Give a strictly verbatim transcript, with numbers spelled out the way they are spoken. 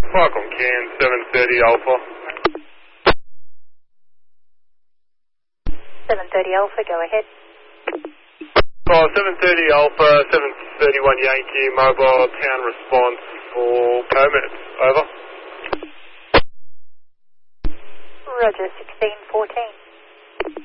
Park on Cairn, seven thirty Alpha. seven thirty Alpha, go ahead. Oh, seven thirty Alpha, seven thirty-one Yankee, mobile town response for permits. Over. Roger, sixteen fourteen.